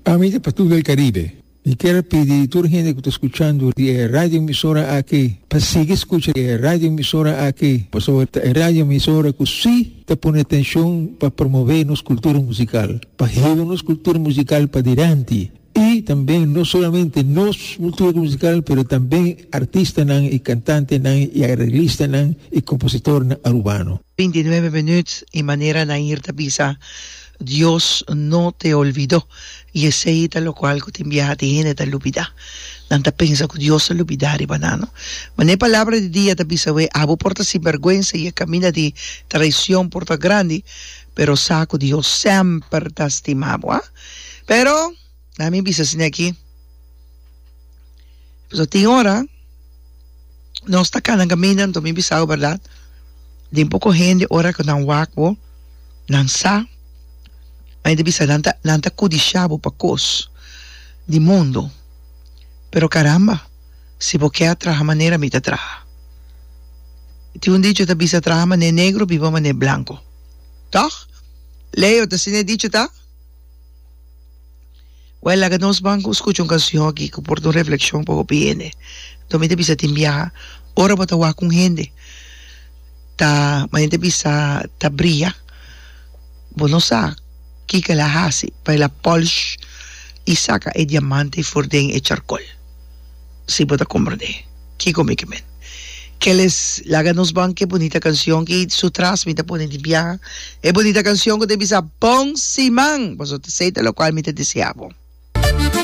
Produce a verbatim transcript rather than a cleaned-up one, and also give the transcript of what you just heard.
Amiga Patrulha del Caribe, e quero pedir a toda a gente que está escutando a rádio emissora aqui, para seguir escutando a rádio emissora aqui, para sobre a rádio emissora que sim está pondo atenção para promover nossa cultura musical, para levar nossa cultura musical para adiante. E também, não somente nossa cultura musical, mas também artista nan, e cantante nan, e arreglista nan, e compositor nan, urbano. veintinueve minutos y manera na ir tapisa. Dios no te olvidó. Y ese ita lo cual que te envía a ti en esta lupida. Nanta pensa que Dios se olvidar y banano. Mané palabra de día tapisa we, abo porta sin vergüenza y camina de traición porta grande, pero saco Dios siempre te estimaba. ¿eh? Pero, a mí bisa sin aquí. Pues a ti ahora, no está acá, no caminan, también bisa, ¿verdad? De un poco gente ahora que no wako, no sa, ainda bisa nanta nanta kudishabo pa kos di mundo. Pero caramba, si porque atraja manera mi te traja. Ti un dicho ta bisa traja mané negro, viva mané blanco. Toch? Leo, te sine dicho ta? Well, la que nos banco escucho una canción aquí que por tu reflexión poco viene. Tome te bisa timbiaja, ora pa tawa con gente. Ta, mané te bisa ta brilla. Bueno sa Kika la hasi, pa la polish y saca el diamante y forden el charcoal. Si puedo comprender. Kiko me quemen. Que les laga nos van, qué bonita canción, que su tras me te pone de viaje. Es bonita canción que te pisa Pon Simán. Vosotros sé de lo cual me te deseaba.